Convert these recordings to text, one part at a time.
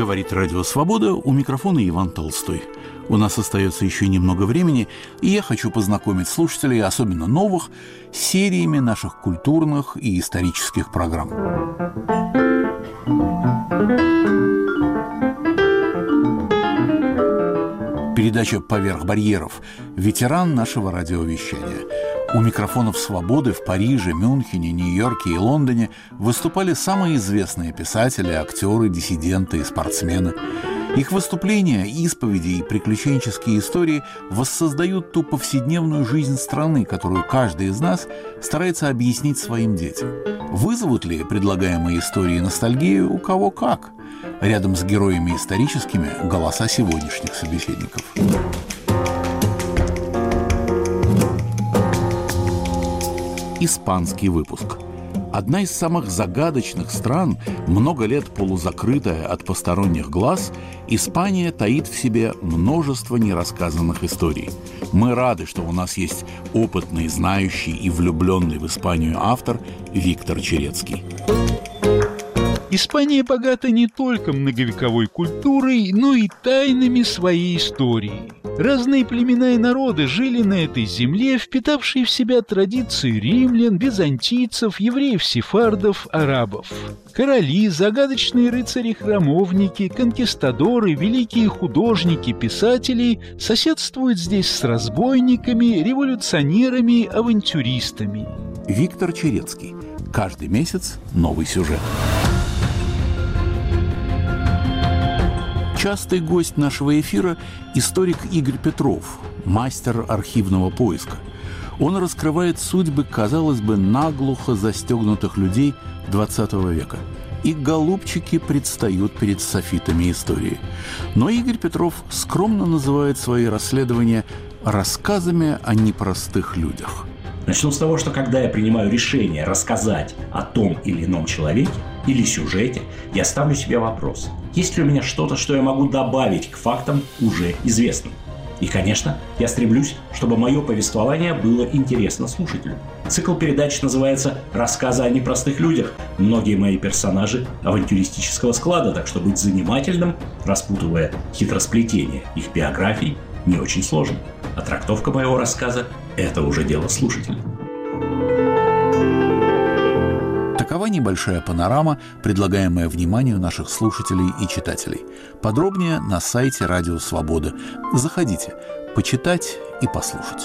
Говорит Радио Свобода, у микрофона Иван Толстой. У нас остается еще немного времени, и я хочу познакомить слушателей, особенно новых, с сериями наших культурных и исторических программ. Передача «Поверх барьеров» – ветеран нашего радиовещания. У микрофонов «Свободы» в Париже, Мюнхене, Нью-Йорке и Лондоне выступали самые известные писатели, актеры, диссиденты и спортсмены. Их выступления, исповеди и приключенческие истории воссоздают ту повседневную жизнь страны, которую каждый из нас старается объяснить своим детям. Вызовут ли предлагаемые истории ностальгию у кого как? Рядом с героями историческими – голоса сегодняшних собеседников. Испанский выпуск. Одна из самых загадочных стран, много лет полузакрытая от посторонних глаз, Испания таит в себе множество нерассказанных историй. Мы рады, что у нас есть опытный, знающий и влюбленный в Испанию автор Виктор Черецкий. Испания богата не только многовековой культурой, но и тайнами своей истории. Разные племена и народы жили на этой земле, впитавшие в себя традиции римлян, византийцев, евреев-сефардов, арабов. Короли, загадочные рыцари-храмовники, конкистадоры, великие художники, писатели соседствуют здесь с разбойниками, революционерами, авантюристами. Виктор Черецкий. Каждый месяц новый сюжет. Частый гость нашего эфира – историк Игорь Петров, мастер архивного поиска. Он раскрывает судьбы, казалось бы, наглухо застегнутых людей XX века. И голубчики предстают перед софитами истории. Но Игорь Петров скромно называет свои расследования рассказами о непростых людях. Начну с того, что когда я принимаю решение рассказать о том или ином человеке или сюжете, я ставлю себе вопрос: есть ли у меня что-то, что я могу добавить к фактам уже известным? И, конечно, я стремлюсь, чтобы мое повествование было интересно слушателю. Цикл передач называется «Рассказы о непростых людях». Многие мои персонажи авантюристического склада, так что быть занимательным, распутывая хитросплетение их биографий, не очень сложно. А трактовка моего рассказа – это уже дело слушателя. Такова небольшая панорама, предлагаемая вниманию наших слушателей и читателей. Подробнее на сайте Радио Свобода. Заходите, почитать и послушать.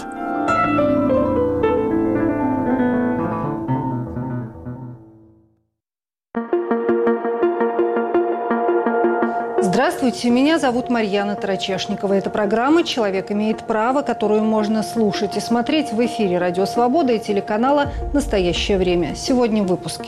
Здравствуйте, меня зовут Марьяна Тарачешникова. Это программа «Человек имеет право», которую можно слушать и смотреть в эфире Радио Свобода и телеканала «Настоящее время». Сегодня в выпуске.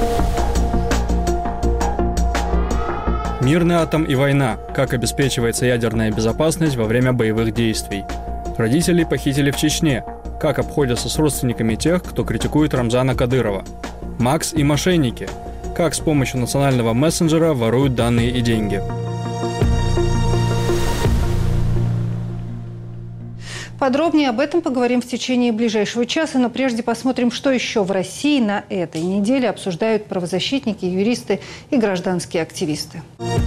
Мирный атом и война. Как обеспечивается ядерная безопасность во время боевых действий. Родителей похитили в Чечне. Как обходятся с родственниками тех, кто критикует Рамзана Кадырова. Макс и мошенники. Как с помощью национального мессенджера воруют данные и деньги. Подробнее об этом поговорим в течение ближайшего часа, но прежде посмотрим, что еще в России на этой неделе обсуждают правозащитники, юристы и гражданские активисты.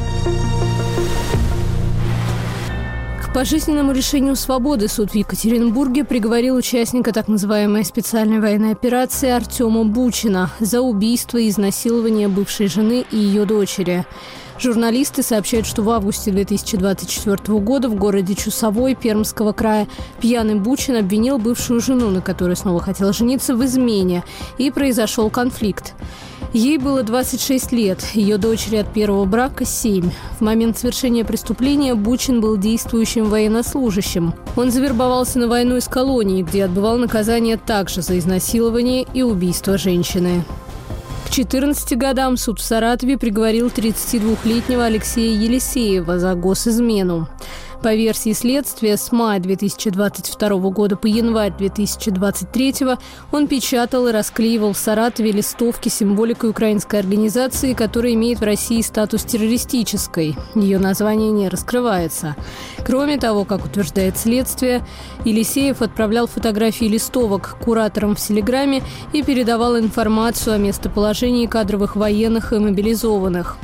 К пожизненному решению свободы суд в Екатеринбурге приговорил участника так называемой специальной военной операции Артема Бучина за убийство и изнасилование бывшей жены и ее дочери. Журналисты сообщают, что в августе 2024 года в городе Чусовой Пермского края пьяный Бучин обвинил бывшую жену, на которой снова хотел жениться, в измене, и произошел конфликт. Ей было 26 лет, ее дочери от первого брака 7. В момент совершения преступления Бучин был действующим военнослужащим. Он завербовался на войну из колонии, где отбывал наказание также за изнасилование и убийство женщины. К 14 годам суд в Саратове приговорил 32-летнего Алексея Елисеева за госизмену. По версии следствия, с мая 2022 года по январь 2023 он печатал и расклеивал в Саратове листовки с символикой украинской организации, которая имеет в России статус террористической. Ее название не раскрывается. Кроме того, как утверждает следствие, Елисеев отправлял фотографии листовок кураторам в Телеграме и передавал информацию о местоположении кадровых военных и мобилизованных.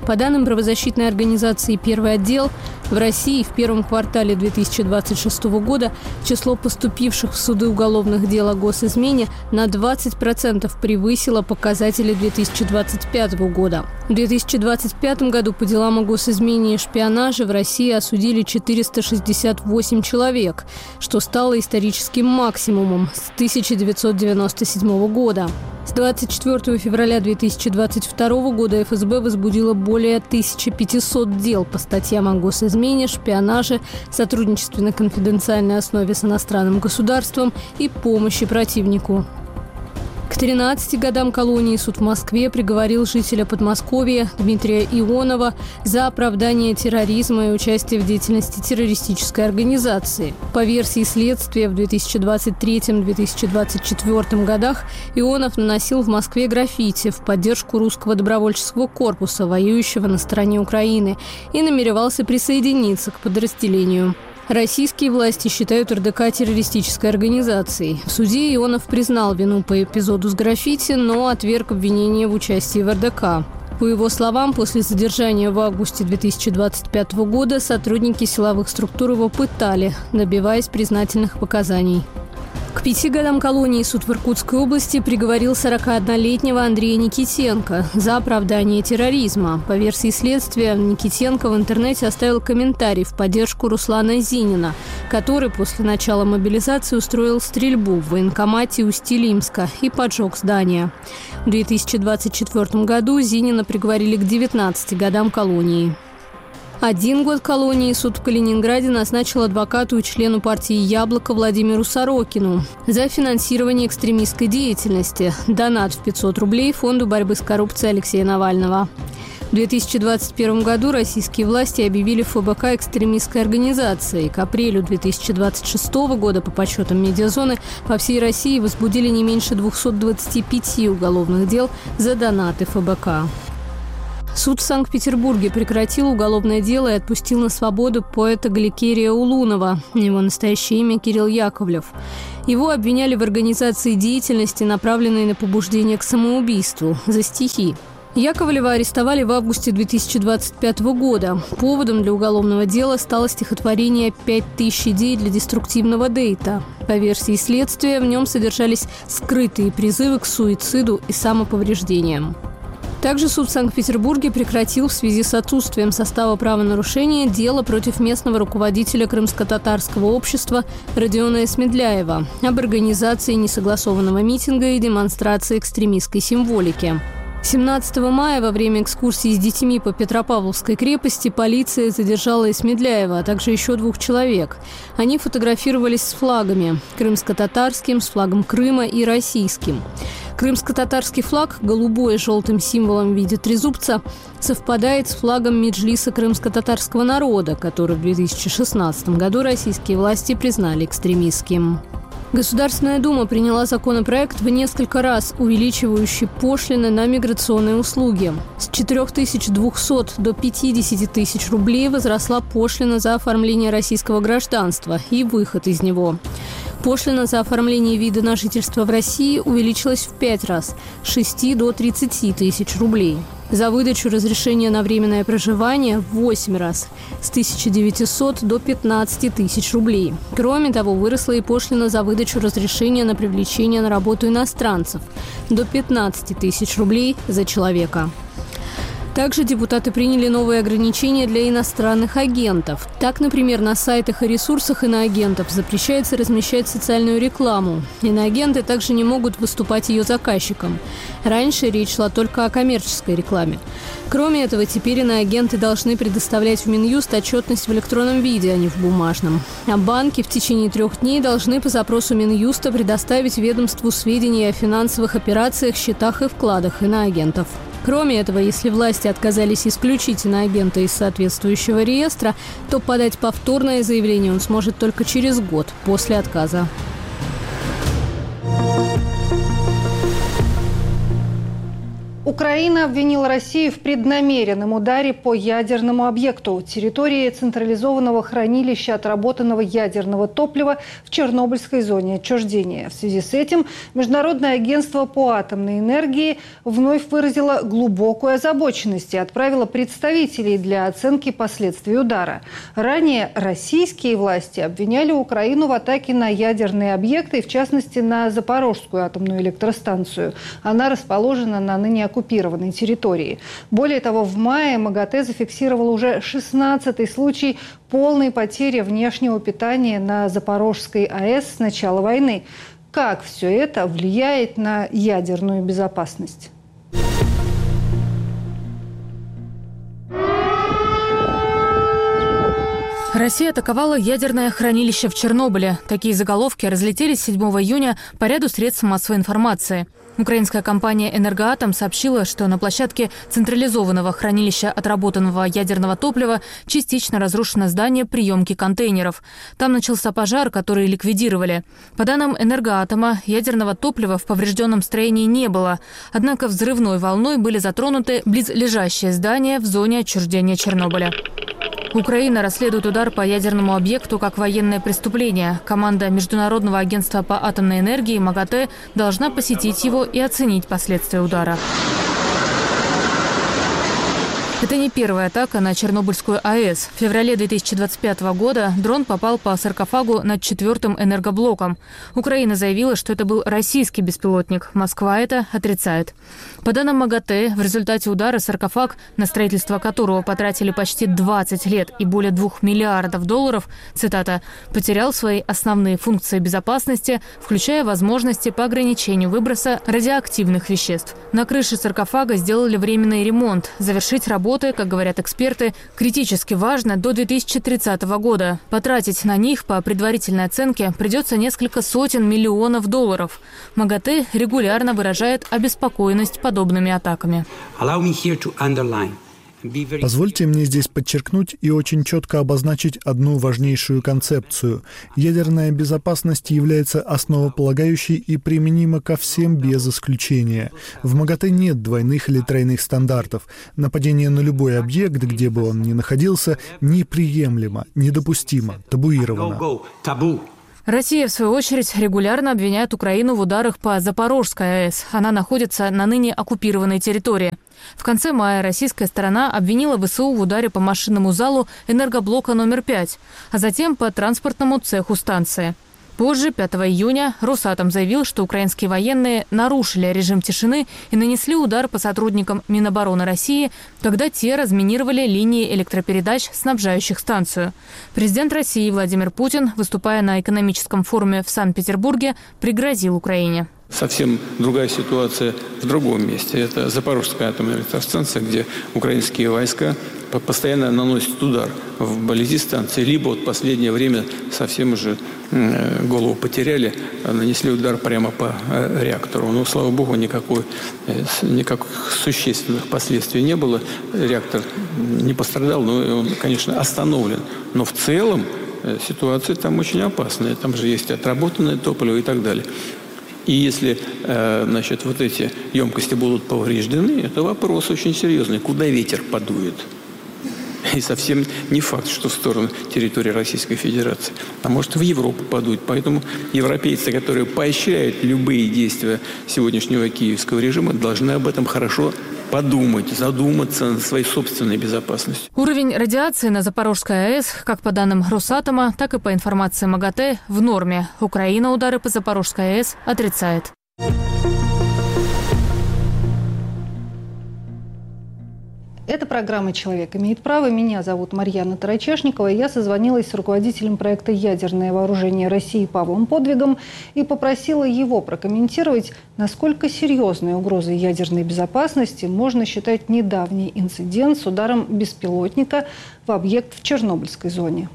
По данным правозащитной организации «Первый отдел», в России в первом квартале 2026 года число поступивших в суды уголовных дел о госизмене на 20% превысило показатели 2025 года. В 2025 году по делам о госизмене и шпионаже в России осудили 468 человек, что стало историческим максимумом с 1997 года. С 24 февраля 2022 года ФСБ возбудило более 1500 дел по статьям о госизмене, шпионаже, сотрудничестве на конфиденциальной основе с иностранным государством и помощи противнику. К 13 годам колонии суд в Москве приговорил жителя Подмосковья Дмитрия Ионова за оправдание терроризма и участие в деятельности террористической организации. По версии следствия, в 2023-2024 годах Ионов наносил в Москве граффити в поддержку русского добровольческого корпуса, воюющего на стороне Украины, и намеревался присоединиться к подразделению. Российские власти считают РДК террористической организацией. В суде Ионов признал вину по эпизоду с граффити, но отверг обвинение в участии в РДК. По его словам, после задержания в августе 2025 года сотрудники силовых структур его пытали, добиваясь признательных показаний. К 5 годам колонии суд в Иркутской области приговорил 41-летнего Андрея Никитенко за оправдание терроризма. По версии следствия, Никитенко в интернете оставил комментарий в поддержку Руслана Зинина, который после начала мобилизации устроил стрельбу в военкомате Усть-Илимска и поджег здание. В 2024 году Зинина приговорили к 19 годам колонии. 1 год колонии суд в Калининграде назначил адвокату и члену партии «Яблоко» Владимиру Сорокину за финансирование экстремистской деятельности. Донат в 500 рублей Фонду борьбы с коррупцией Алексея Навального. В 2021 году российские власти объявили ФБК экстремистской организацией. К апрелю 2026 года, по подсчетам Медиазоны, по всей России возбудили не меньше 225 уголовных дел за донаты ФБК. Суд в Санкт-Петербурге прекратил уголовное дело и отпустил на свободу поэта Гликерия Улунова. Его настоящее имя Кирилл Яковлев. Его обвиняли в организации деятельности, направленной на побуждение к самоубийству, за стихи. Яковлева арестовали в августе 2025 года. Поводом для уголовного дела стало стихотворение «5000 идей для деструктивного дейта». По версии следствия, в нем содержались скрытые призывы к суициду и самоповреждениям. Также суд в Санкт-Петербурге прекратил в связи с отсутствием состава правонарушения дело против местного руководителя крымско-татарского общества Родиона Эсмедляева об организации несогласованного митинга и демонстрации экстремистской символики. 17 мая во время экскурсии с детьми по Петропавловской крепости полиция задержала Эсмедляева, а также еще 2 человек. Они фотографировались с флагами – крымско-татарским, с флагом Крыма и российским. Крымско-татарский флаг, голубой с желтым символом в виде трезубца, совпадает с флагом Меджлиса крымско-татарского народа, который в 2016 году российские власти признали экстремистским. Государственная Дума приняла законопроект в несколько раз увеличивающий пошлины на миграционные услуги. С 4200 до 50 тысяч рублей возросла пошлина за оформление российского гражданства и выход из него. Пошлина за оформление вида на жительство в России увеличилась в 5 раз – с 6 до 30 тысяч рублей. За выдачу разрешения на временное проживание в 8 раз – с 1900 до 15 тысяч рублей. Кроме того, выросла и пошлина за выдачу разрешения на привлечение на работу иностранцев – до 15 тысяч рублей за человека. Также депутаты приняли новые ограничения для иностранных агентов. Так, например, на сайтах и ресурсах иноагентов запрещается размещать социальную рекламу. Иноагенты также не могут выступать ее заказчиком. Раньше речь шла только о коммерческой рекламе. Кроме этого, теперь иноагенты должны предоставлять в Минюст отчетность в электронном виде, а не в бумажном. А банки в течение 3 дней должны по запросу Минюста предоставить ведомству сведения о финансовых операциях, счетах и вкладах иноагентов. Кроме этого, если власти отказались исключить иноагента из соответствующего реестра, то подать повторное заявление он сможет только через год после отказа. Украина обвинила Россию в преднамеренном ударе по ядерному объекту – территории централизованного хранилища отработанного ядерного топлива в Чернобыльской зоне отчуждения. В связи с этим Международное агентство по атомной энергии вновь выразило глубокую озабоченность и отправило представителей для оценки последствий удара. Ранее российские власти обвиняли Украину в атаке на ядерные объекты, в частности на Запорожскую атомную электростанцию. Она расположена на ныне оккупированной территории. Более того, в мае МАГАТЭ зафиксировал уже 16-й случай полной потери внешнего питания на Запорожской АЭС с начала войны. Как все это влияет на ядерную безопасность? Россия атаковала ядерное хранилище в Чернобыле. Такие заголовки разлетелись 7 июня по ряду средств массовой информации. Украинская компания «Энергоатом» сообщила, что на площадке централизованного хранилища отработанного ядерного топлива частично разрушено здание приемки контейнеров. Там начался пожар, который ликвидировали. По данным «Энергоатома», ядерного топлива в поврежденном строении не было. Однако взрывной волной были затронуты близлежащие здания в зоне отчуждения Чернобыля. Украина расследует удар по ядерному объекту как военное преступление. Команда Международного агентства по атомной энергии МАГАТЭ должна посетить его и оценить последствия удара. Это не первая атака на Чернобыльскую АЭС. В феврале 2025 года дрон попал по саркофагу над 4-м энергоблоком. Украина заявила, что это был российский беспилотник. Москва это отрицает. По данным МАГАТЭ, в результате удара саркофаг, на строительство которого потратили почти 20 лет и более $2 миллиардов, цитата, «потерял свои основные функции безопасности, включая возможности по ограничению выброса радиоактивных веществ». На крыше саркофага сделали временный ремонт. Завершить работы, как говорят эксперты, критически важно до 2030 года. Потратить на них, по предварительной оценке, придется несколько сотен миллионов долларов. МАГАТЭ регулярно выражает обеспокоенность подобными атаками. Позвольте мне здесь подчеркнуть и очень четко обозначить одну важнейшую концепцию. Ядерная безопасность является основополагающей и применима ко всем без исключения. В МАГАТЭ нет двойных или тройных стандартов. Нападение на любой объект, где бы он ни находился, неприемлемо, недопустимо, табуировано. Россия, в свою очередь, регулярно обвиняет Украину в ударах по Запорожской АЭС. Она находится на ныне оккупированной территории. В конце мая российская сторона обвинила ВСУ в ударе по машинному залу энергоблока номер 5, а затем по транспортному цеху станции. Позже, 5 июня, Росатом заявил, что украинские военные нарушили режим тишины и нанесли удар по сотрудникам Минобороны России, когда те разминировали линии электропередач, снабжающих станцию. Президент России Владимир Путин, выступая на экономическом форуме в Санкт-Петербурге, пригрозил Украине. Совсем другая ситуация в другом месте. Это Запорожская атомная электростанция, где украинские войска постоянно наносят удар вблизи станции. Либо в последнее время совсем уже голову потеряли, нанесли удар прямо по реактору. Но, слава богу, никаких существенных последствий не было. Реактор не пострадал, но он, конечно, остановлен. Но в целом ситуация там очень опасная. Там же есть отработанное топливо и так далее. И если, вот эти емкости будут повреждены, это вопрос очень серьезный. Куда ветер подует? И совсем не факт, что в сторону территории Российской Федерации. А может, в Европу подует. Поэтому европейцы, которые поощряют любые действия сегодняшнего киевского режима, должны об этом хорошо подумать, задуматься над своей собственной безопасностью. Уровень радиации на Запорожской АЭС, как по данным Росатома, так и по информации МАГАТЭ, в норме. Украина удары по Запорожской АЭС отрицает. Это программа «Человек имеет право». Меня зовут Марьяна Тарачешникова. Я созвонилась с руководителем проекта «Ядерное вооружение России» Павлом Подвигом и попросила его прокомментировать, насколько серьезной угрозой ядерной безопасности можно считать недавний инцидент с ударом беспилотника в объект в Чернобыльской зоне.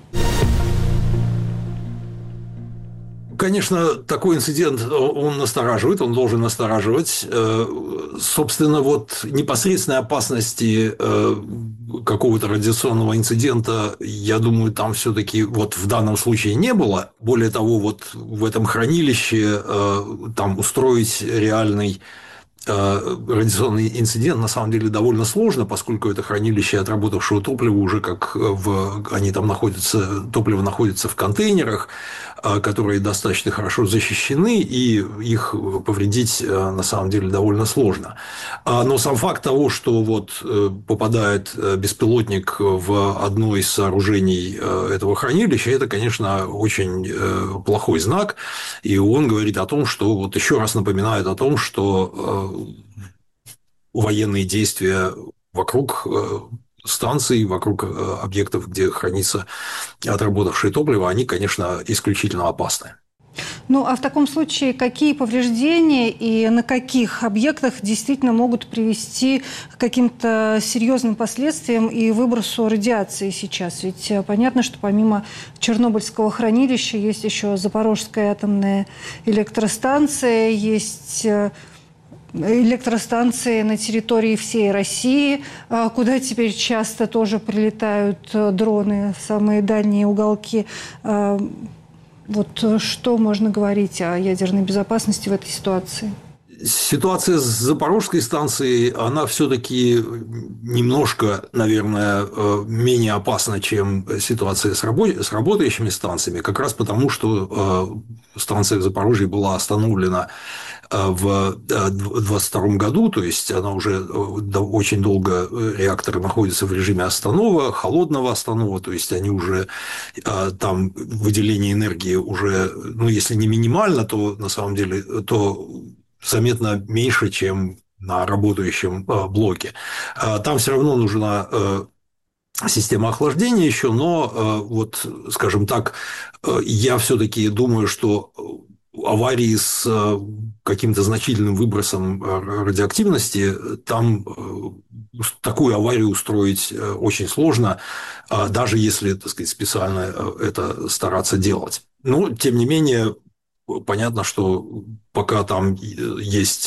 Конечно, такой инцидент, он настораживает, он должен настораживать. Собственно, непосредственной опасности какого-то радиационного инцидента, я думаю, там все-таки в данном случае не было. Более того, в этом хранилище там устроить реальный радиационный инцидент на самом деле довольно сложно, поскольку это хранилище отработавшего топлива уже они там находятся, топливо находится в контейнерах, которые достаточно хорошо защищены, и их повредить на самом деле довольно сложно. Но сам факт того, что попадает беспилотник в одно из сооружений этого хранилища, это, конечно, очень плохой знак, и он говорит о том, что еще раз напоминает о том, что военные действия вокруг станций, вокруг объектов, где хранится отработавшее топливо, они, конечно, исключительно опасны. Ну, а в таком случае какие повреждения и на каких объектах действительно могут привести к каким-то серьезным последствиям и выбросу радиации сейчас? Ведь понятно, что помимо Чернобыльского хранилища есть еще Запорожская атомная электростанция, есть электростанции на территории всей России, куда теперь часто тоже прилетают дроны в самые дальние уголки. Что можно говорить о ядерной безопасности в этой ситуации? Ситуация с Запорожской станцией, она все-таки немножко, наверное, менее опасна, чем ситуация с работающими станциями, как раз потому, что станция в Запорожье была остановлена в 2022 году, то есть она уже очень долго, реактор находится в режиме останова, холодного останова, то есть они уже там выделение энергии уже, если не минимально, то на самом деле то заметно меньше, чем на работающем блоке. Там все равно нужна система охлаждения еще, но скажем так, я все-таки думаю, что аварии с каким-то значительным выбросом радиоактивности, там такую аварию устроить очень сложно, даже если, так сказать, специально это стараться делать. Но, тем не менее, понятно, что пока там есть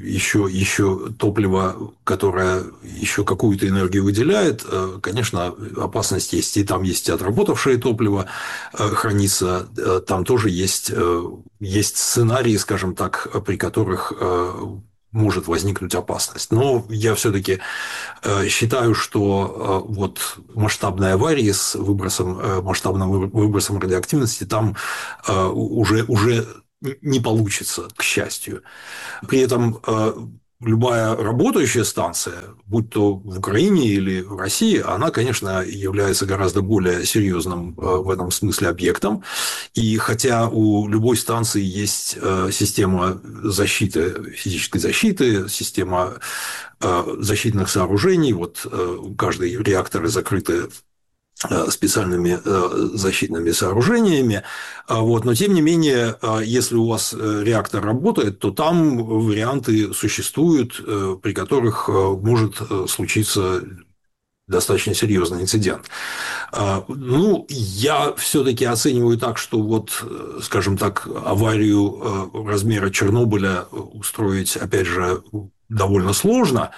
еще топливо, которое еще какую-то энергию выделяет, конечно, опасность есть. И там есть отработавшее топливо, хранится, там тоже есть сценарии, скажем так, при которых может возникнуть опасность. Но я все-таки считаю, что масштабные аварии с масштабным выбросом радиоактивности там уже не получится, к счастью. При этом любая работающая станция, будь то в Украине или в России, она, конечно, является гораздо более серьезным в этом смысле объектом. И хотя у любой станции есть система защиты, физической защиты, система защитных сооружений, каждый реактор закрыты специальными защитными сооружениями. Но, тем не менее, если у вас реактор работает, то там варианты существуют, при которых может случиться достаточно серьезный инцидент. Я все-таки оцениваю так, что скажем так, аварию размера Чернобыля устроить, опять же, довольно сложно.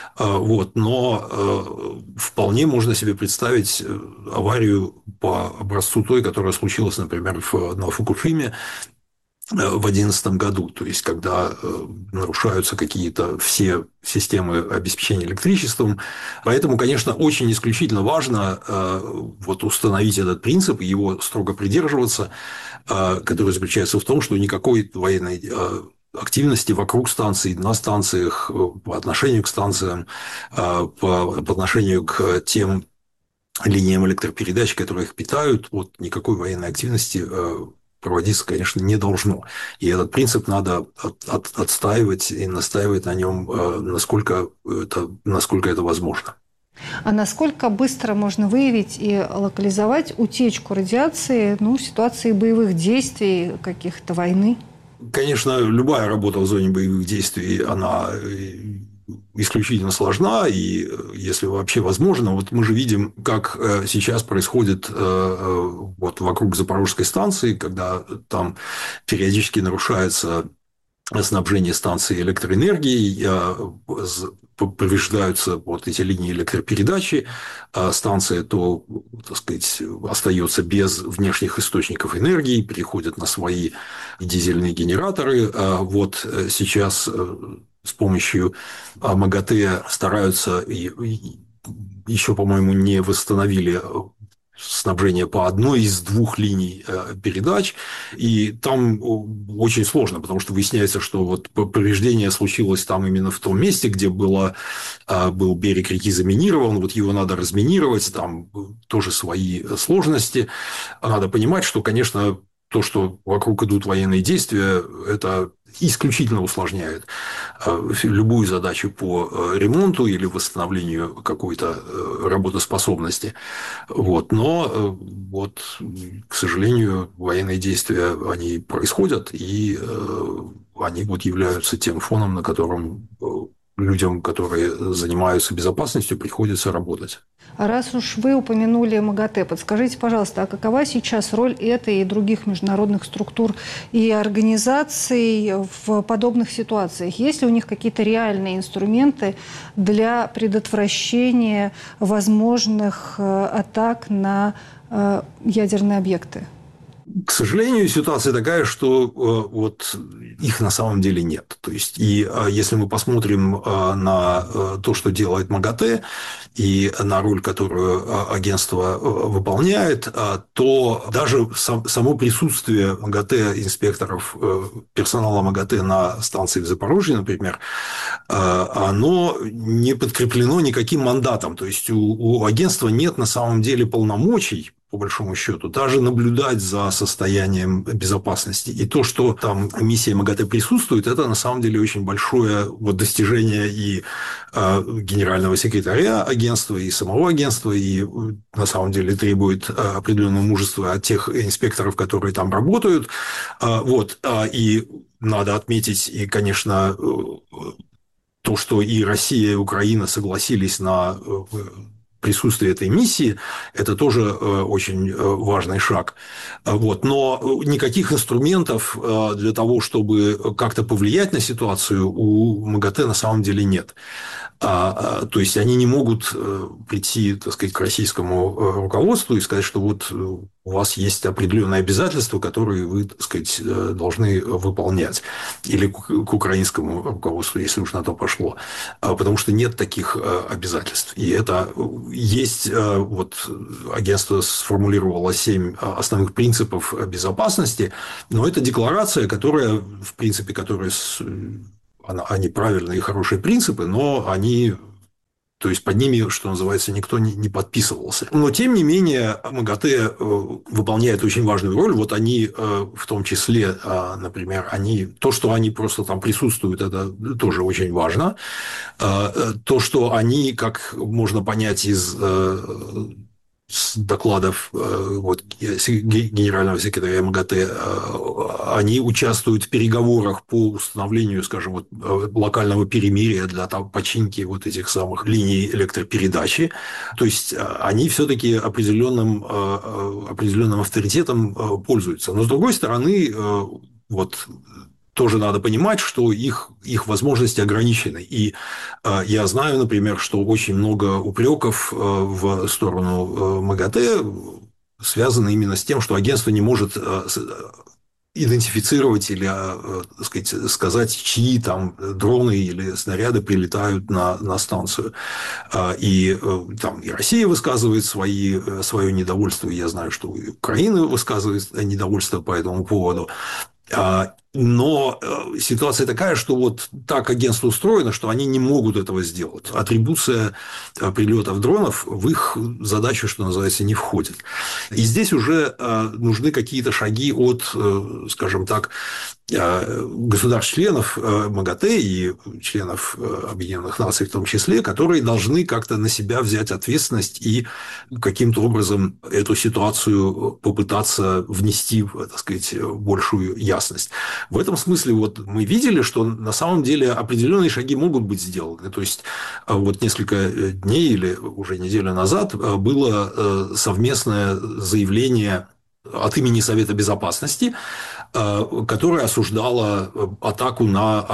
Но вполне можно себе представить аварию по образцу той, которая случилась, например, на Фукушиме в 2011 году, то есть когда нарушаются какие-то все системы обеспечения электричеством. Поэтому, конечно, очень исключительно важно установить этот принцип и его строго придерживаться, который заключается в том, что никакой военной активности вокруг станций, на станциях, по отношению к станциям, по отношению к тем линиям электропередач, которые их питают, никакой военной активности проводиться, конечно, не должно. И этот принцип надо отстаивать и настаивать на нем, насколько это возможно. А насколько быстро можно выявить и локализовать утечку радиации в ситуации боевых действий, каких-то войны? Конечно, любая работа в зоне боевых действий, она исключительно сложна, и если вообще возможно, мы же видим, как сейчас происходит вокруг Запорожской станции, когда там периодически нарушается снабжение станции электроэнергией, повреждаются эти линии электропередачи, станция то, так сказать, остается без внешних источников энергии, переходит на свои дизельные генераторы. Сейчас с помощью МАГАТЭ стараются, еще, по-моему, не восстановили снабжение по одной из двух линий передач, и там очень сложно, потому что выясняется, что вот повреждение случилось там именно в том месте, где был берег реки заминирован, вот его надо разминировать, там тоже свои сложности. Надо понимать, что, конечно, то, что вокруг идут военные действия, это исключительно усложняет любую задачу по ремонту или восстановлению какой-то работоспособности. Вот. Но, вот, к сожалению, военные действия, они происходят, и они вот являются тем фоном, на котором людям, которые занимаются безопасностью, приходится работать. А раз уж вы упомянули МАГАТЭ, подскажите, пожалуйста, а какова сейчас роль этой и других международных структур и организаций в подобных ситуациях? Есть ли у них какие-то реальные инструменты для предотвращения возможных атак на ядерные объекты? К сожалению, ситуация такая, что вот их на самом деле нет. То есть, и если мы посмотрим на то, что делает МАГАТЭ, и на роль, которую агентство выполняет, то даже само присутствие МАГАТЭ, инспекторов, персонала МАГАТЭ на станции в Запорожье, например, оно не подкреплено никаким мандатом. То есть, у агентства нет на самом деле полномочий, по большому счету, даже наблюдать за состоянием безопасности. И то, что там миссия МАГАТЭ присутствует, это на самом деле очень большое вот достижение и генерального секретаря агентства, и самого агентства, и на самом деле требует определенного мужества от тех инспекторов, которые там работают. Вот. И надо отметить, и, конечно, то, что и Россия, и Украина согласились на присутствие этой миссии, это тоже очень важный шаг. Вот. Но никаких инструментов для того, чтобы как-то повлиять на ситуацию, у МАГАТЭ на самом деле нет. То есть, они не могут прийти, так сказать, к российскому руководству и сказать, что вот у вас есть определенные обязательства, которые вы, так сказать, должны выполнять. Или к украинскому руководству, если уж на то пошло. Потому что нет таких обязательств. И это есть... Вот агентство сформулировало 7 основных принципов безопасности, но это декларация, которая, в принципе, они правильные и хорошие принципы, но они... То есть, под ними, что называется, никто не подписывался. Но, тем не менее, МАГАТЭ выполняет очень важную роль. Вот они, в том числе, например, то, что они просто там присутствуют, это тоже очень важно. То, что они, как можно понять из докладов вот, генерального секретаря МАГАТЭ, они участвуют в переговорах по установлению, скажем, вот, локального перемирия для починки вот этих самых линий электропередачи. То есть, они все-таки определенным авторитетом пользуются. Но, с другой стороны, вот, тоже надо понимать, что их возможности ограничены. И я знаю, например, что очень много упреков в сторону МАГАТЭ связано именно с тем, что агентство не может идентифицировать или, так сказать, чьи там дроны или снаряды прилетают на станцию. И там и Россия высказывает свое недовольство. Я знаю, что и Украина высказывает недовольство по этому поводу. Но ситуация такая, что вот так агентство устроено, что они не могут этого сделать. Атрибуция прилетов дронов в их задачу, что называется, не входит. И здесь уже нужны какие-то шаги от, скажем так, государств-членов МАГАТЭ и членов Объединенных Наций в том числе, которые должны как-то на себя взять ответственность и каким-то образом эту ситуацию попытаться внести, так сказать, большую ясность. В этом смысле вот мы видели, что на самом деле определенные шаги могут быть сделаны. То есть, вот несколько дней или уже неделю назад было совместное заявление от имени Совета Безопасности которая осуждала атаку на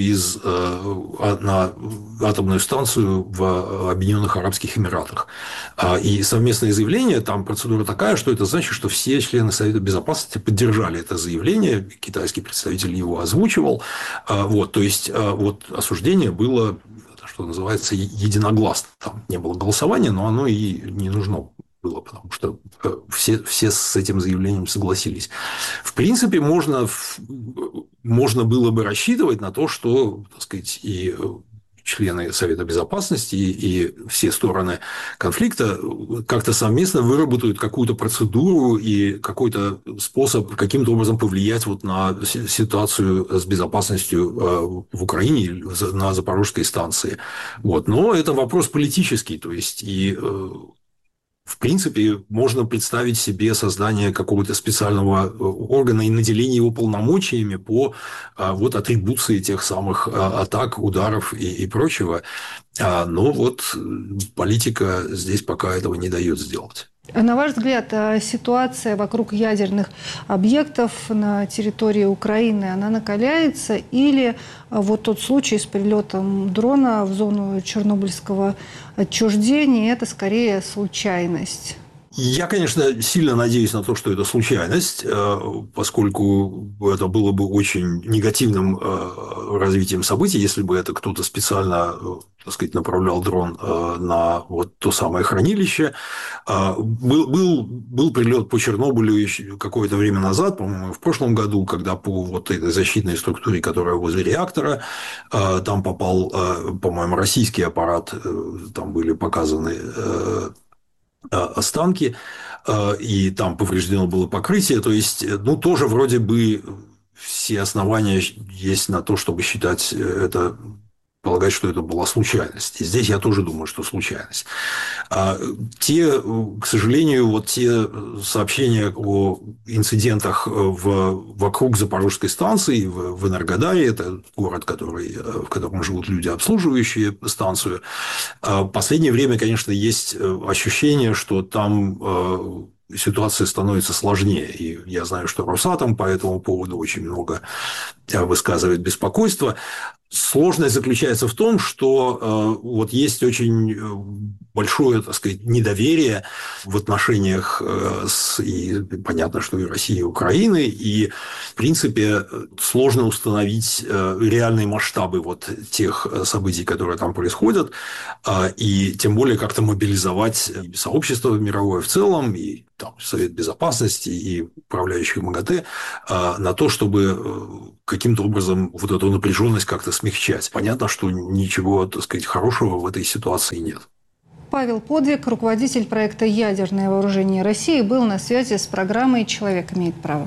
на атомную станцию в Объединенных Арабских Эмиратах. И совместное заявление, там процедура такая, что это значит, что все члены Совета Безопасности поддержали это заявление, китайский представитель его озвучивал. Вот, то есть, вот осуждение было, что называется, единогласно. Там не было голосования, но оно и не нужно было, потому что все с этим заявлением согласились. В принципе, можно было бы рассчитывать на то, что, так сказать, и члены Совета Безопасности и все стороны конфликта как-то совместно выработают какую-то процедуру и какой-то способ каким-то образом повлиять вот на ситуацию с безопасностью в Украине, на Запорожской станции. Вот. Но это вопрос политический, то есть и в принципе, можно представить себе создание какого-то специального органа и наделение его полномочиями по вот атрибуции тех самых атак, ударов и прочего. Но вот политика здесь пока этого не дает сделать. На ваш взгляд, ситуация вокруг ядерных объектов на территории Украины, она накаляется? Или вот тот случай с прилетом дрона в зону Чернобыльского отчуждения – это скорее случайность? Я, конечно, сильно надеюсь на то, что это случайность, поскольку это было бы очень негативным развитием событий, если бы это кто-то специально, так сказать, направлял дрон на вот то самое хранилище. Был прилет по Чернобылю еще какое-то время назад, по-моему, в прошлом году, когда по вот этой защитной структуре, которая возле реактора, там попал, по-моему, российский аппарат, там были показаны останки, и там повреждено было покрытие. То есть, ну, тоже вроде бы все основания есть на то, чтобы считать это, полагать, что это была случайность. И здесь я тоже думаю, что случайность. К сожалению, вот те сообщения о инцидентах вокруг Запорожской станции, в Энергодаре, это город, в котором живут люди, обслуживающие станцию, в последнее время, конечно, есть ощущение, что там ситуация становится сложнее. И я знаю, что Росатом по этому поводу очень много высказывает беспокойство. Сложность заключается в том, что вот есть очень большое, так сказать, недоверие в отношениях и понятно, что и России, и Украины, и, в принципе, сложно установить реальные масштабы вот тех событий, которые там происходят, и тем более как-то мобилизовать сообщество мировое в целом, и там, Совет Безопасности, и управляющих МАГАТЭ на то, чтобы каким-то образом вот эту напряженность как-то смягчать. Понятно, что ничего, так сказать, хорошего в этой ситуации нет. Павел Подвиг, руководитель проекта «Ядерное вооружение России», был на связи с программой «Человек имеет право».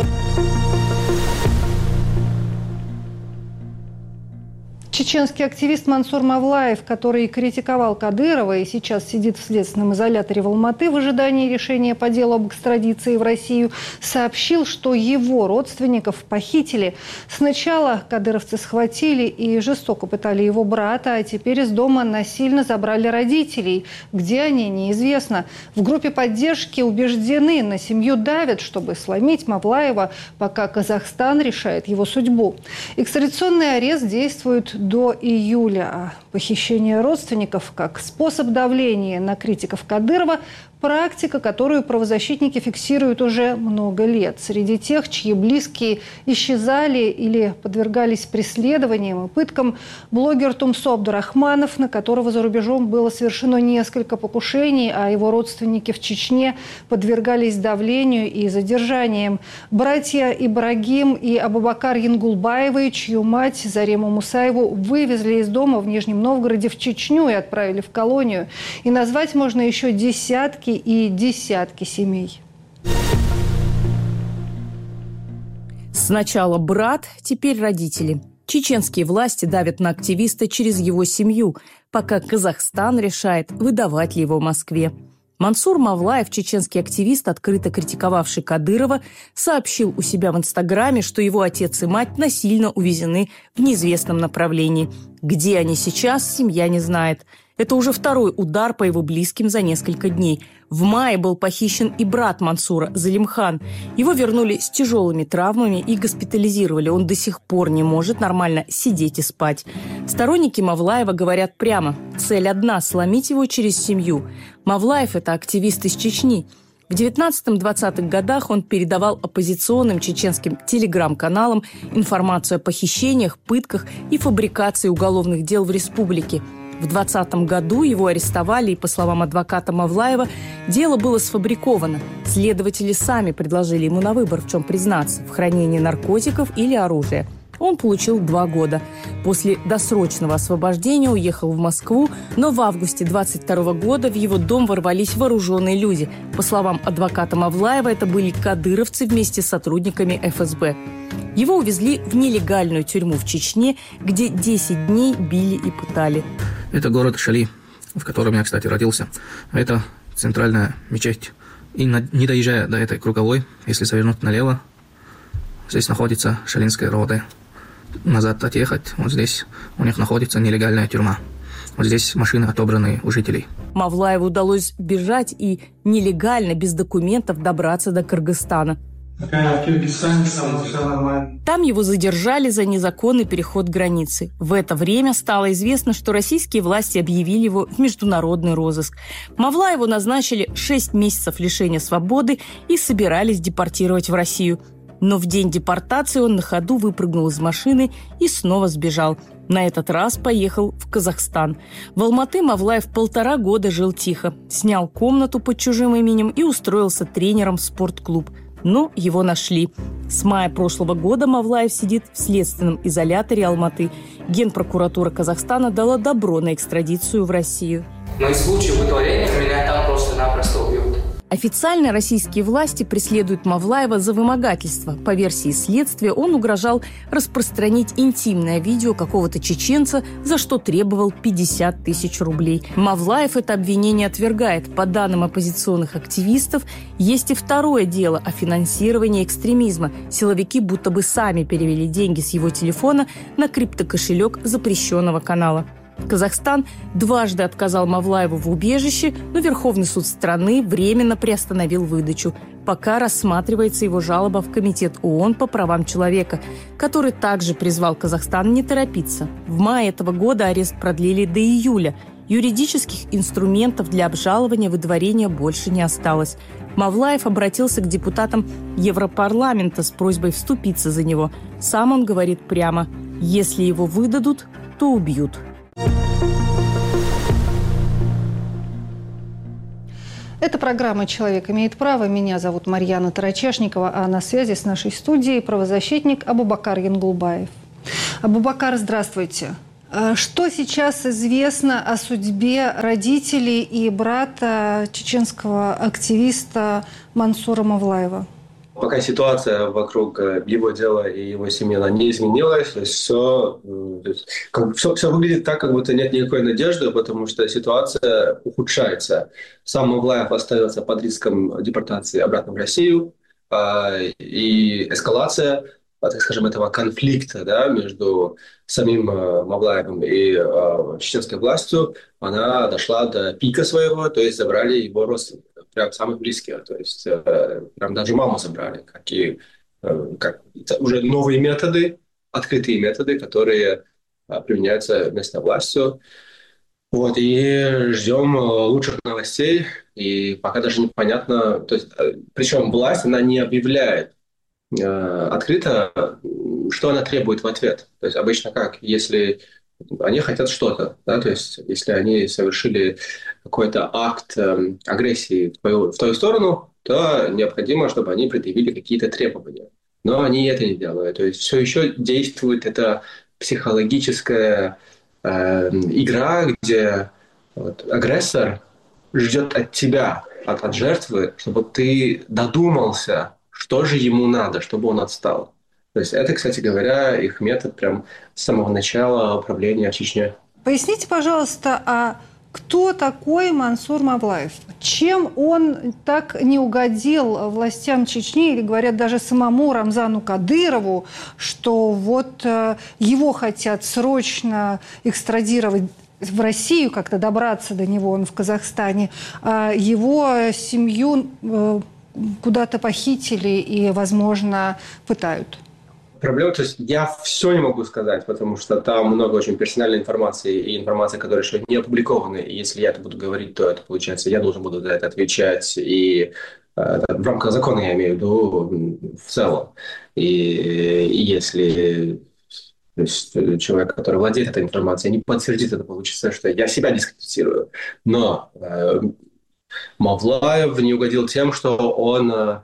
Чеченский активист Мансур Мавлаев, который критиковал Кадырова и сейчас сидит в следственном изоляторе в Алматы в ожидании решения по делу об экстрадиции в Россию, сообщил, что его родственников похитили. Сначала кадыровцы схватили и жестоко пытали его брата, а теперь из дома насильно забрали родителей. Где они, неизвестно. В группе поддержки убеждены, на семью давят, чтобы сломить Мавлаева, пока Казахстан решает его судьбу. Экстрадиционный арест действует до июля, а похищение родственников как способ давления на критиков Кадырова – практика, которую правозащитники фиксируют уже много лет. Среди тех, чьи близкие исчезали или подвергались преследованиям и пыткам, блогер Тумсо Абдурахманов, на которого за рубежом было совершено несколько покушений, а его родственники в Чечне подвергались давлению и задержаниям. Братья Ибрагим и Абубакар Янгулбаевы, чью мать Зарему Мусаеву вывезли из дома в Нижнем Новгороде в Чечню и отправили в колонию. И назвать можно еще десятки и десятки семей. Сначала брат, теперь родители. Чеченские власти давят на активиста через его семью, пока Казахстан решает, выдавать ли его в Москве. Мансур Мавлаев, чеченский активист, открыто критиковавший Кадырова, сообщил у себя в Инстаграме, что его отец и мать насильно увезены в неизвестном направлении. Где они сейчас, семья не знает. Это уже второй удар по его близким за несколько дней. В мае был похищен и брат Мансура, Залимхан. Его вернули с тяжелыми травмами и госпитализировали. Он до сих пор не может нормально сидеть и спать. Сторонники Мавлаева говорят прямо. Цель одна – сломить его через семью. Мавлаев – это активист из Чечни. В 19-20-х годах он передавал оппозиционным чеченским телеграм-каналам информацию о похищениях, пытках и фабрикации уголовных дел в республике. В 2020 году его арестовали, и, по словам адвоката Мавлаева, дело было сфабриковано. Следователи сами предложили ему на выбор, в чем признаться – в хранении наркотиков или оружия. Он получил 2 года. После досрочного освобождения уехал в Москву, но в августе 22 года в его дом ворвались вооруженные люди. По словам адвоката Мавлаева, это были кадыровцы вместе с сотрудниками ФСБ. Его увезли в нелегальную тюрьму в Чечне, где 10 дней били и пытали. Это город Шали, в котором я, кстати, родился. Это центральная мечеть. И не доезжая до этой круговой, если завернуть налево, здесь находится Шалинская рота. Назад отъехать, вот здесь у них находится нелегальная тюрьма. Вот здесь машины отобранные у жителей. Мавлаеву удалось бежать и нелегально, без документов, добраться до Кыргызстана. Там его задержали за незаконный переход границы. В это время стало известно, что российские власти объявили его в международный розыск. Мавлаеву назначили 6 месяцев лишения свободы и собирались депортировать в Россию. Но в день депортации он на ходу выпрыгнул из машины и снова сбежал. На этот раз поехал в Казахстан. В Алматы Мавлаев 1,5 года жил тихо. Снял комнату под чужим именем и устроился тренером в спортклуб. Но его нашли. С мая прошлого года Мавлаев сидит в следственном изоляторе Алматы. Генпрокуратура Казахстана дала добро на экстрадицию в Россию. Но и в случае выдворения меня там просто-напросто убьют. Официально российские власти преследуют Мавлаева за вымогательство. По версии следствия, он угрожал распространить интимное видео какого-то чеченца, за что требовал 50 тысяч рублей. Мавлаев это обвинение отвергает. По данным оппозиционных активистов, есть и второе дело о финансировании экстремизма. Силовики будто бы сами перевели деньги с его телефона на криптокошелек запрещенного канала. Казахстан дважды отказал Мавлаеву в убежище, но Верховный суд страны временно приостановил выдачу. Пока рассматривается его жалоба в Комитет ООН по правам человека, который также призвал Казахстан не торопиться. В мае этого года арест продлили до июля. Юридических инструментов для обжалования выдворения больше не осталось. Мавлаев обратился к депутатам Европарламента с просьбой вступиться за него. Сам он говорит прямо: если его выдадут, то убьют. Это программа «Человек имеет право». Меня зовут Марьяна Тарачешникова, а на связи с нашей студией правозащитник Абубакар Янгулбаев. Абубакар, здравствуйте. Что сейчас известно о судьбе родителей и брата чеченского активиста Мансура Мавлаева? Пока ситуация вокруг его дела и его семьи она не изменилась, то есть все выглядит так, как будто нет никакой надежды, потому что ситуация ухудшается. Сам Мавлаев остается под риском депортации обратно в Россию, и эскалация, так скажем, этого конфликта, да, между самим Мавлаевым и чеченской властью, она дошла до пика своего, то есть забрали его родственников. Прям самых близких, то есть прям даже маму забрали, уже новые методы, открытые методы, которые применяются местной властью. Вот, и ждем лучших новостей, и пока даже непонятно, то есть, причем власть, она не объявляет открыто, что она требует в ответ. То есть обычно как, если они хотят что-то, да, то есть если они совершили какой-то акт агрессии в твою сторону, то необходимо, чтобы они предъявили какие-то требования. Но они это не делают. То есть все еще действует эта психологическая игра, где агрессор ждет от тебя, от жертвы, чтобы ты додумался, что же ему надо, чтобы он отстал. То есть это, кстати говоря, их метод прям с самого начала управления в Чечне. Поясните, пожалуйста, а кто такой Мансур Мавлаев? Чем он так не угодил властям Чечни, или, говорят, даже самому Рамзану Кадырову, что вот его хотят срочно экстрадировать в Россию как-то добраться до него, он в Казахстане. Его семью куда-то похитили и, возможно, пытают. Проблема, то есть я все не могу сказать, потому что там много очень персональной информации и информации, которая еще не опубликована. И если я это буду говорить, то это получается, я должен буду за это отвечать. И в рамках закона я имею в виду в целом. И если человек, который владеет этой информацией, не подтвердит это, получится, что я себя дискредитирую. Но Мавлаев не угодил тем, что он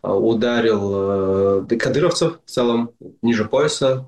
ударил кадыровцев в целом ниже пояса,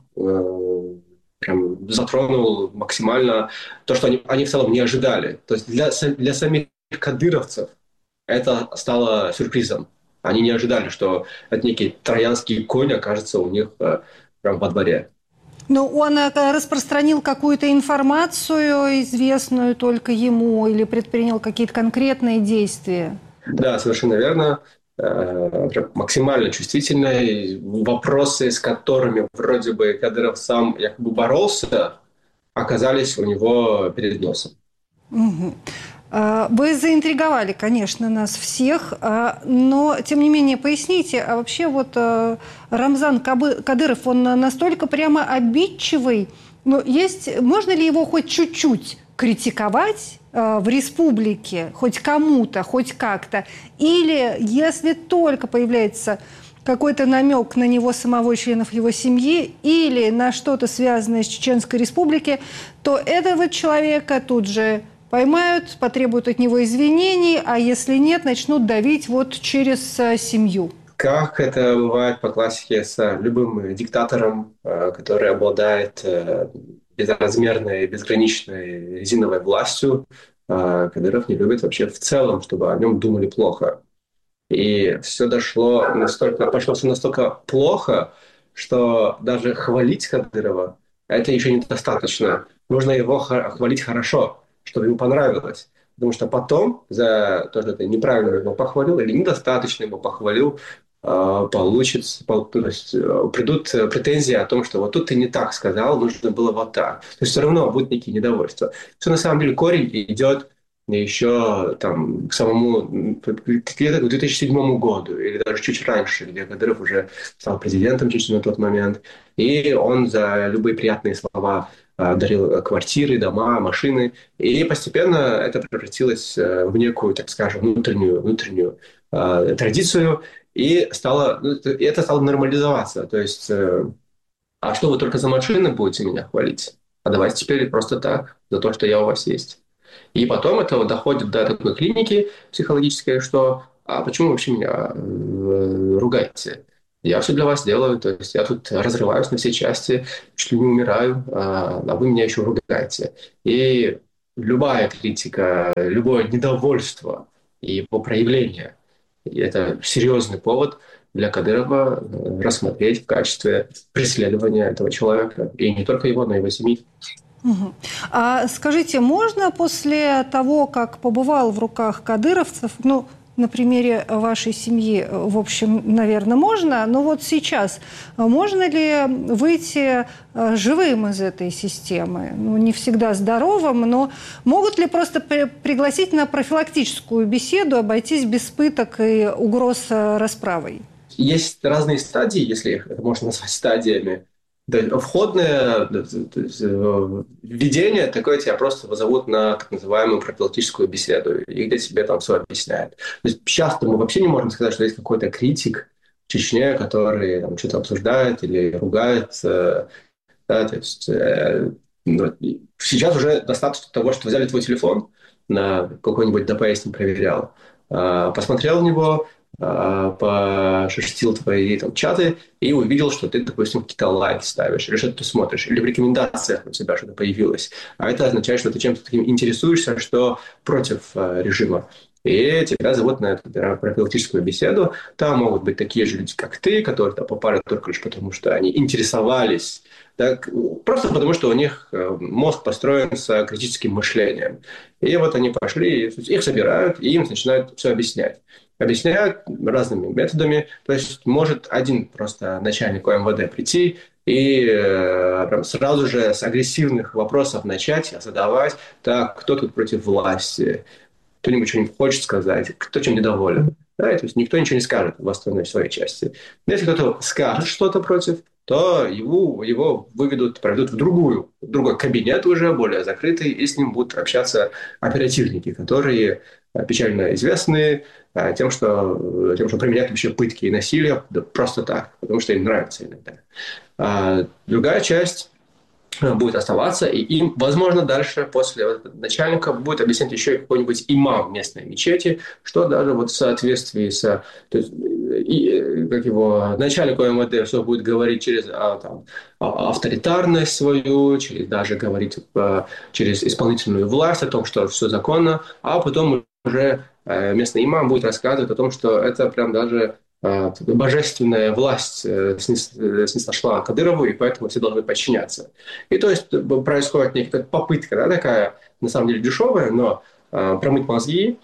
прям затронул максимально то, что они в целом не ожидали. То есть для самих кадыровцев это стало сюрпризом. Они не ожидали, что этот некий троянский конь окажется у них прям во дворе. Но он распространил какую-то информацию, известную только ему, или предпринял какие-то конкретные действия? Да, совершенно верно. Максимально чувствительные вопросы, с которыми вроде бы Кадыров сам якобы боролся, оказались у него перед носом. Угу. Вы заинтриговали, конечно, нас всех, но, тем не менее, поясните, а вообще вот Рамзан Кадыров, он настолько прямо обидчивый, но можно ли его хоть чуть-чуть критиковать в республике, хоть кому-то, хоть как-то? Или если только появляется какой-то намек на него самого и членов его семьи или на что-то связанное с Чеченской Республикой, то этого человека тут же поймают, потребуют от него извинений, а если нет, начнут давить вот через семью. Как это бывает по классике с любым диктатором, который обладает безразмерной, безграничной резиновой властью, Кадыров не любит вообще в целом, чтобы о нем думали плохо. И все пошло все настолько плохо, что даже хвалить Кадырова это еще недостаточно. Нужно его хвалить хорошо, чтобы ему понравилось. Потому что потом за то, что ты неправильно его похвалил или недостаточно его похвалил, придут претензии о том, что вот тут ты не так сказал, нужно было вот так. То есть все равно будут некие недовольства. Все на самом деле корень идет еще там, к самому где-то к 2007 году или даже чуть раньше, где Кадыров уже стал президентом Чечни на тот момент, и он за любые приятные слова дарил квартиры, дома, машины, и постепенно это превратилось в некую, так скажем, внутреннюю традицию, и это стало нормализоваться. То есть, а что вы только за машины будете меня хвалить? А давайте теперь просто так, за то, что я у вас есть. И потом это доходит до такой клиники психологической, что а почему вы вообще меня ругаете? Я все для вас делаю, то есть я тут разрываюсь на все части, чуть ли не умираю, а вы меня еще ругаете. И любая критика, любое недовольство и его проявление – это серьезный повод для Кадырова рассмотреть в качестве преследования этого человека. И не только его, но и его семьи. Угу. А скажите, можно после того, как побывал в руках кадыровцев, на примере вашей семьи, в общем, наверное, можно, но вот сейчас можно ли выйти живым из этой системы? Не всегда здоровым, но могут ли просто пригласить на профилактическую беседу, обойтись без пыток и угроз расправой? Есть разные стадии, если это можно назвать стадиями. Входное введение такое, тебя просто вызовут на так называемую профилактическую беседу, и где тебе там все объясняют. То есть часто мы вообще не можем сказать, что есть какой-то критик в Чечне, который там что-то обсуждает или ругает. Да, то есть, сейчас уже достаточно того, что взяли твой телефон, на какой-нибудь ДПС не проверял, посмотрел в него, пошерстил твои чаты и увидел, что ты, допустим, какие-то лайки ставишь, или что-то ты смотришь, или в рекомендациях у тебя что-то появилось. А это означает, что ты чем-то таким интересуешься, что против режима. И тебя зовут на эту профилактическую беседу. Там могут быть такие же люди, как ты, которые попали только лишь потому, что они интересовались. Так, просто потому, что у них мозг построен с критическим мышлением. И вот они пошли, их собирают, и им начинают все объяснять. Объясняют разными методами. То есть может один просто начальник ОМВД прийти и прям сразу же с агрессивных вопросов начать задавать, так, кто тут против власти, кто-нибудь что-нибудь хочет сказать, кто чем недоволен. Да, то есть никто ничего не скажет в остальной своей части. Если кто-то скажет что-то против, то его выведут, проведут в другой кабинет уже, более закрытый, и с ним будут общаться оперативники, которые печально известны тем, что применяют вообще пытки и насилие просто так, потому что им нравится иногда. А другая часть будет оставаться, и им, возможно, дальше после начальника будет объяснять еще и какой-нибудь имам местной мечети, что даже вот в соответствии с... То есть, начальник ОМВД все будет говорить через авторитарность свою, даже говорить через исполнительную власть о том, что все законно, а потом уже местный имам будет рассказывать о том, что это прям даже божественная власть снисхожла Кадырову, и поэтому все должны подчиняться. И то есть происходит некая попытка, такая, на самом деле, дешевая, но промыть мозги,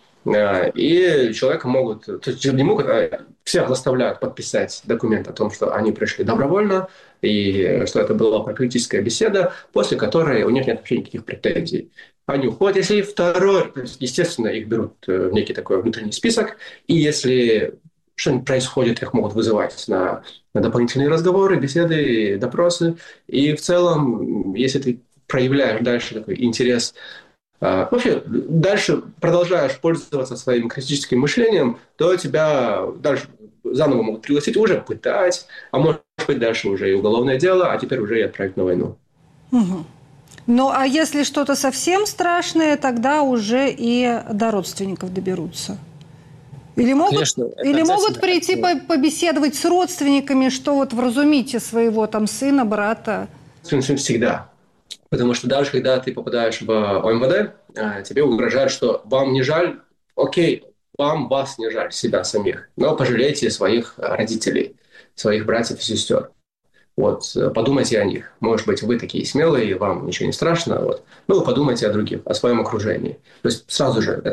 и человека могут, то есть не могут, всех заставляют подписать документ о том, что они пришли добровольно, и что это была профилактическая беседа, после которой у них нет вообще никаких претензий. Они уходят. Если второй, естественно, их берут в некий такой внутренний список, и если что-нибудь происходит, их могут вызывать на дополнительные разговоры, беседы, допросы. И в целом, если ты проявляешь дальше такой интерес, вообще дальше продолжаешь пользоваться своим критическим мышлением, то тебя дальше заново могут пригласить, уже пытать, а может быть дальше уже и уголовное дело, а теперь уже и отправить на войну. Угу. Ну, а если что-то совсем страшное, тогда уже и до родственников доберутся. Или могут прийти побеседовать с родственниками, что вот вразумите своего там сына, брата? Всегда. Потому что даже когда ты попадаешь в ОМВД, тебе угрожают, что вам не жаль, окей, вас не жаль, себя самих, но пожалейте своих родителей, своих братьев и сестер. Вот, подумайте о них. Может быть, вы такие смелые, вам ничего не страшно. Вот. Ну, подумайте о других, о своем окружении. То есть сразу же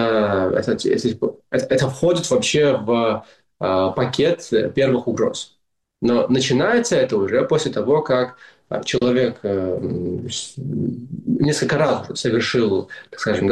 это входит вообще в пакет первых угроз. Но начинается это уже после того, как человек несколько раз уже совершил, так скажем,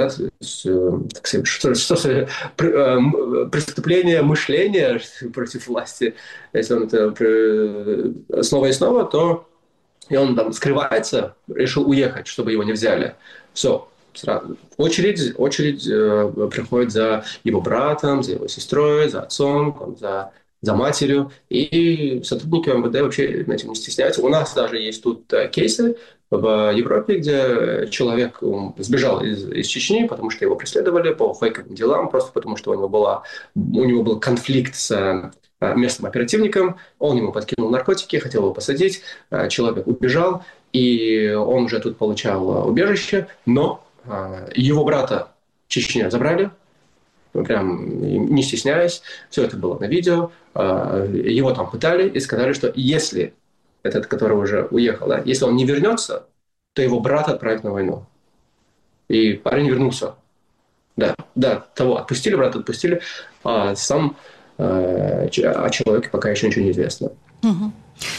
преступление мышления против власти. Если он это снова и снова, то и он там скрывается, решил уехать, чтобы его не взяли. Все, сразу. Очередь приходит за его братом, за его сестрой, за отцом, за матерью, и сотрудники МВД вообще этим не стесняются. У нас даже есть тут кейсы в Европе, где человек сбежал из Чечни, потому что его преследовали по фейковым делам, просто потому что у него был конфликт с местным оперативником, он ему подкинул наркотики, хотел его посадить, человек убежал, и он уже тут получал убежище, но его брата в Чечне забрали, прям не стесняясь, все это было на видео, его там пытали и сказали, что если этот, который уже уехал, если он не вернется, то его брата отправят на войну. И парень вернулся. Того отпустили, брата отпустили, а сам о человеке пока еще ничего не известно. Угу.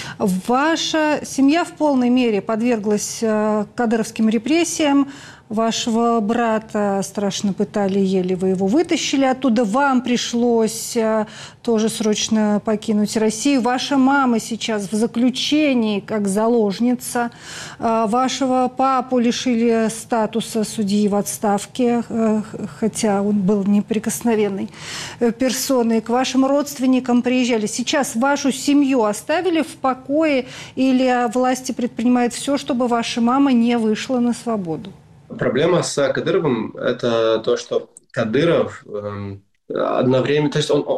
Ваша семья в полной мере подверглась кадыровским репрессиям. Вашего брата страшно пытали, еле вы его вытащили оттуда. Вам пришлось тоже срочно покинуть Россию. Ваша мама сейчас в заключении как заложница. Вашего папу лишили статуса судьи в отставке, хотя он был неприкосновенной персоной. К вашим родственникам приезжали. Сейчас вашу семью оставили в покое или власти предпринимают все, чтобы ваша мама не вышла на свободу? Проблема с Кадыровым – это то, что Кадыров одновременно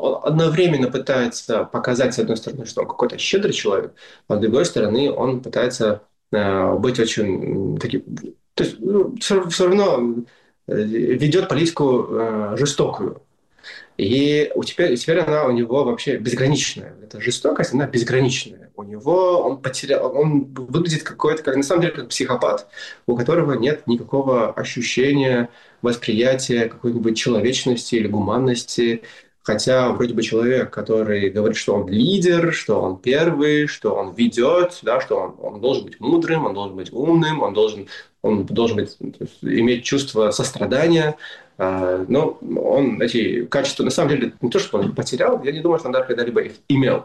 пытается показать, с одной стороны, что он какой-то щедрый человек, а с другой стороны, он пытается быть очень таким… То есть все равно ведет политику жестокую. И теперь она у него вообще безграничная. Эта жестокость, она безграничная. У него он выглядит какой-то, как на самом деле, как психопат, у которого нет никакого ощущения, восприятия какой-нибудь человечности или гуманности. Хотя вроде бы человек, который говорит, что он лидер, что он первый, что он ведет, да, что он должен быть мудрым, он должен быть умным, он должен быть, иметь чувство сострадания. Но он эти качества, на самом деле, не то, что он потерял, я не думаю, что он даже когда-либо их имел.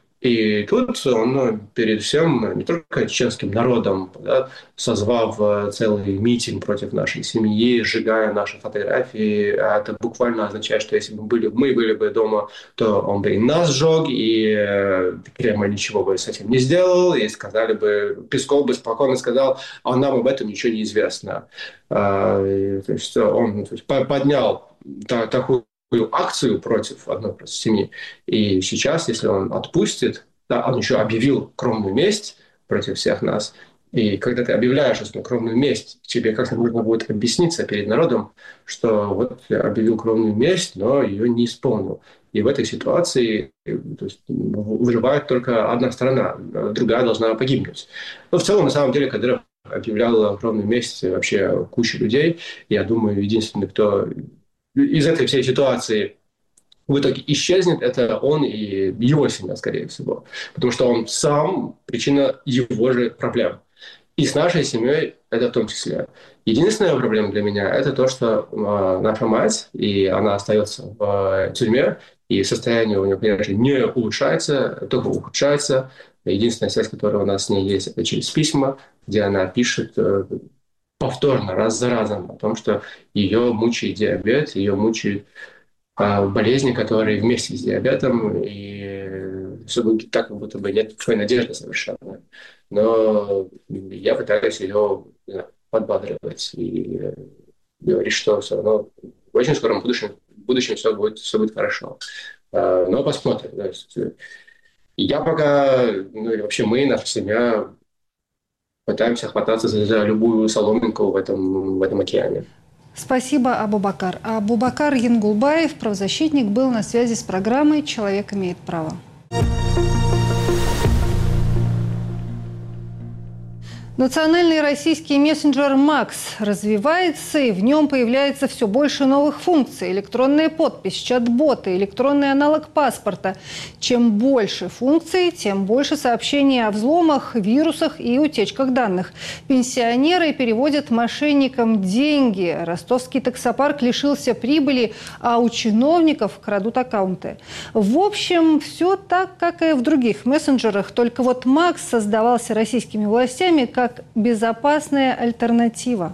И тут он перед всем, не только чеченским народом, да, созвав целый митинг против нашей семьи, сжигая наши фотографии, это буквально означает, что если бы мы были бы дома, то он бы и нас сжег, и Кремль ничего бы с этим не сделал, и сказали бы, Песков бы спокойно сказал, а нам об этом ничего не известно. То есть он поднял такую акцию против одной семьи. И сейчас, если он отпустит, да, он еще объявил кровную месть против всех нас. И когда ты объявляешь эту кровную месть, тебе как-то нужно будет объясниться перед народом, что вот я объявил кровную месть, но ее не исполнил. И в этой ситуации выживает только одна сторона, другая должна погибнуть. Но в целом, на самом деле, Кадыров объявлял кровную месть вообще куче людей. Я думаю, единственный, кто из этой всей ситуации в итоге исчезнет, это он и его семья, скорее всего. Потому что он сам причина его же проблем. И с нашей семьей это в том числе. Единственная проблема для меня – это то, что наша мать, и она остается в тюрьме, и состояние у нее, конечно, не улучшается, только ухудшается. Единственная связь, которая у нас с ней есть, это через письма, где она пишет повторно, раз за разом, о том, что ее мучает диабет, ее мучают болезни, которые вместе с диабетом, и все будет так, как будто бы нет никакой надежды совершенно. Но я пытаюсь ее подбадривать и говорить, что все равно в очень скором будущем все будет хорошо. Но посмотрим. То есть, я пока, и вообще мы, наша семья, пытаемся хвататься за любую соломинку в этом океане. Спасибо, Абубакар. Абубакар Янгулбаев, правозащитник, был на связи с программой «Человек имеет право». Национальный российский мессенджер «Макс» развивается, и в нем появляется все больше новых функций. Электронная подпись, чат-боты, электронный аналог паспорта. Чем больше функций, тем больше сообщений о взломах, вирусах и утечках данных. Пенсионеры переводят мошенникам деньги. Ростовский таксопарк лишился прибыли, а у чиновников крадут аккаунты. В общем, все так, как и в других мессенджерах. Только вот «Макс» создавался российскими властями как безопасная альтернатива.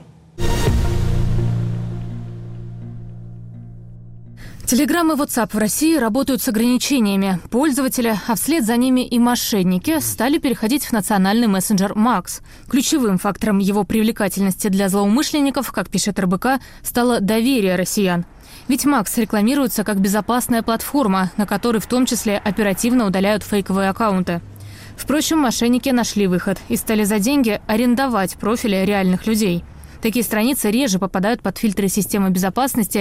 Телеграм и WhatsApp в России работают с ограничениями. Пользователи, а вслед за ними и мошенники, стали переходить в национальный мессенджер «Макс». Ключевым фактором его привлекательности для злоумышленников, как пишет РБК, стало доверие россиян. Ведь «Макс» рекламируется как безопасная платформа, на которой в том числе оперативно удаляют фейковые аккаунты. Впрочем, мошенники нашли выход и стали за деньги арендовать профили реальных людей. Такие страницы реже попадают под фильтры системы безопасности